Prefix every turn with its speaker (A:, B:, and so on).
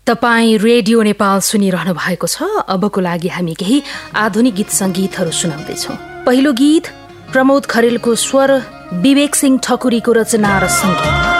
A: तपाईँ रेडियो नेपाल सुनिरहनु भएको छ। अबको लागि हामी केही आधुनिक गीत सङ्गीतहरू सुनाउँदैछौँ। पहिलो गीत प्रमोद खरेलको स्वर, विवेक सिंह ठकुरीको रचना र सङ्गीत।